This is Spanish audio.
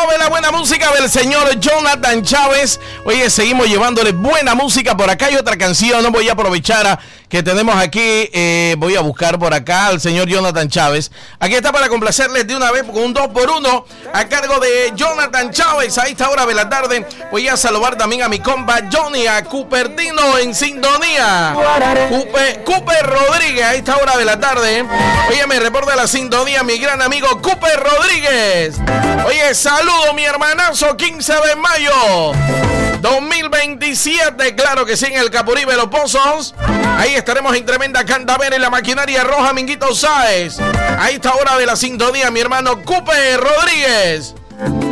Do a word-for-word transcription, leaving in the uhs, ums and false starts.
de la buena música del señor Jonathan Chávez. Oye, seguimos llevándole buena música. Por acá hay otra canción, no voy a aprovechar a que tenemos aquí, eh, voy a buscar por acá al señor Jonathan Chávez. Aquí está para complacerles de una vez con un dos por uno a cargo de Jonathan Chávez. A esta hora de la tarde voy a saludar también a mi compa Johnny, a Cupertino en sintonía. Cooper, Cooper Rodríguez a esta hora de la tarde. Oye, me reporta la sintonía mi gran amigo Cooper Rodríguez. Oye, saludo mi hermanazo, quince de mayo dos mil veintisiete, claro que sí, en el Capuribe Los Pozos. Ahí estaremos en tremenda Candavera en la maquinaria roja Minguito Sáez. A esta hora de la sintonía, mi hermano Cooper Rodríguez.